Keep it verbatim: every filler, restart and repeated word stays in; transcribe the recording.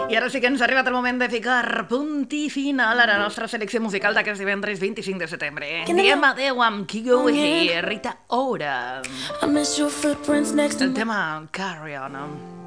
I ara sí que ens ha arribat el moment de ficar punt i final a la nostra selecció musical d'aquest divendres vint-i-cinc de setembre. Diem adeu amb Kigo i Rita Ora. El tema Carry On.